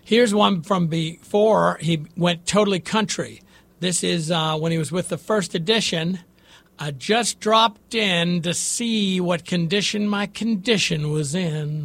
Here's one from before he went totally country. This is when he was with the first edition. I just dropped in to see what condition my condition was in.